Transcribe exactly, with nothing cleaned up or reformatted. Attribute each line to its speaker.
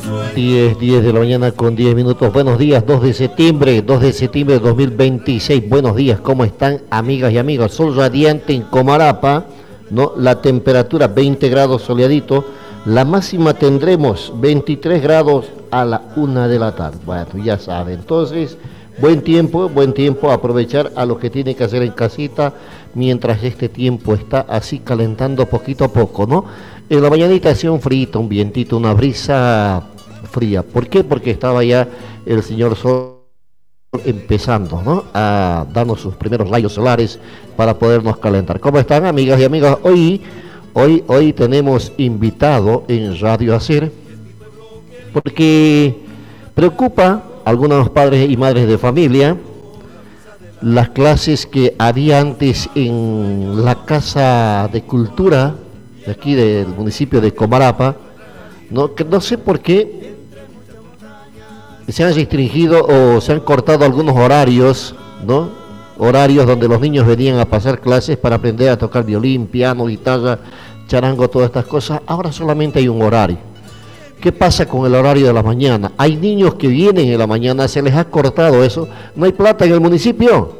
Speaker 1: diez, diez de la mañana con diez minutos. Buenos días, dos de septiembre, dos de septiembre de dos mil veintiséis. Buenos días, ¿cómo están, amigas y amigos? Sol radiante en Comarapa, ¿no? La temperatura veinte grados soleadito. La máxima tendremos veintitrés grados a la una de la tarde. Bueno, ya saben. Entonces, buen tiempo, buen tiempo. Aprovechar a lo que tiene que hacer en casita mientras este tiempo está así calentando poquito a poco, ¿no? En la mañanita hacía un frío, un vientito, una brisa fría. ¿Por qué? Porque estaba ya el señor Sol empezando, ¿no?, a darnos sus primeros rayos solares para podernos calentar. ¿Cómo están, amigas y amigos? Hoy, hoy, hoy tenemos invitado en Radio Hacer porque preocupa a algunos padres y madres de familia las clases que había antes en la Casa de Cultura de aquí del municipio de Comarapa, no, que no sé por qué se han restringido o se han cortado algunos horarios, ¿no? Horarios donde los niños venían a pasar clases para aprender a tocar violín, piano, guitarra, charango, todas estas cosas. Ahora solamente hay un horario. ¿Qué pasa con el horario de la mañana? Hay niños que vienen en la mañana, se les ha cortado eso. ¿No hay plata en el municipio?